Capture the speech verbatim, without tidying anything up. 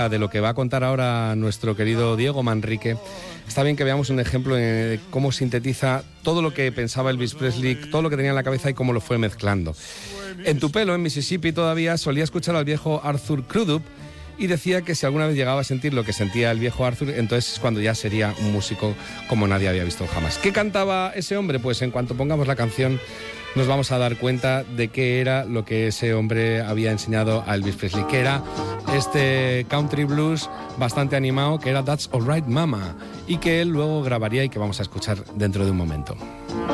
De lo que va a contar ahora nuestro querido Diego Manrique, está bien que veamos un ejemplo de cómo sintetiza todo lo que pensaba Elvis Presley, todo lo que tenía en la cabeza y cómo lo fue mezclando. En Tupelo, en Mississippi, todavía solía escuchar al viejo Arthur Crudup y decía que si alguna vez llegaba a sentir lo que sentía el viejo Arthur, entonces es cuando ya sería un músico como nadie había visto jamás. ¿Qué cantaba ese hombre? Pues en cuanto pongamos la canción nos vamos a dar cuenta de qué era lo que ese hombre había enseñado a Elvis Presley, que era este country blues bastante animado, que era That's Alright Mama, y que él luego grabaría y que vamos a escuchar dentro de un momento.